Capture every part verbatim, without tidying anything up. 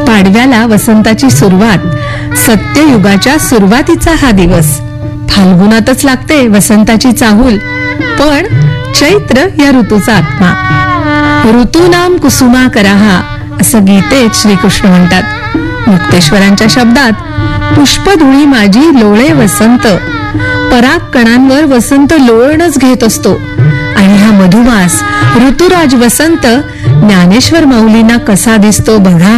पाडव्याला वसंताची सुरुवात, सत्ययुगाच्या सुरुवातीचा हा दिवस. फाल्गुनातच लागते वसंताची चाहूल, पण चैत्र या ऋतूचा आत्मा. ऋतूनाम कुसुमा कराहा असं गीतेत श्रीकृष्ण म्हणतात. मुक्तेश्वरांच्या शब्दात पुष्पधुळी माझी लोळे वसंत. पराग कणांवर वसंत लोळणच घेत असतो आणि हा मधुमास ऋतुराज वसंत ज्ञानेश्वर माऊलींना कसा दिसतो बघा.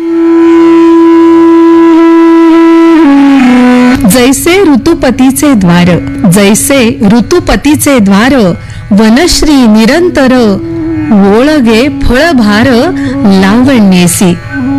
जैसे ऋतुपतीचे द्वार, जैसे ऋतुपतीचे द्वार, वनश्री निरंतर, ओळगे फळभार लावण्येसी.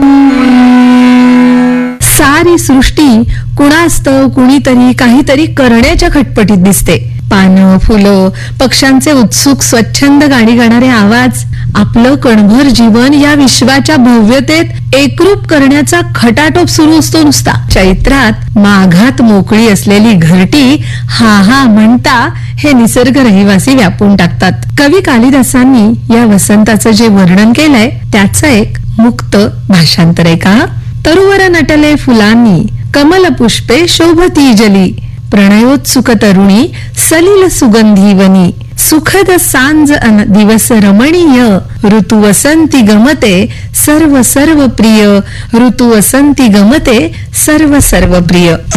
सारी सृष्टी कुणास्तव कुणीतरी काहीतरी करण्याच्या खटपटीत दिसते. पानं, फुलं, पक्ष्यांचे उत्सुक स्वच्छंद गाणी गाणारे आवाज आपलं कणभर जीवन या विश्वाच्या भव्यतेत एकरूप करण्याचा खटाटोप सुरू असतो नुसता. चैत्रात माघात मोकळी असलेली घरटी हा हा म्हणता हे निसर्ग रहिवासी व्यापून टाकतात. कवी कालिदासांनी या वसंताचं जे वर्णन केलंय त्याचं एक मुक्त भाषांतर आहे का. तरुवर नटले फुलांनी, कमल पुष्पे शोभती जली, प्रणयोत्सुक तरुणी सलिल सुगंधी वनी, सुखद सांज दिवस रमणीय, ऋतु वसंती गमते सर्व सर्व प्रिय, ऋतु वसंती गमते सर्व सर्व प्रिय.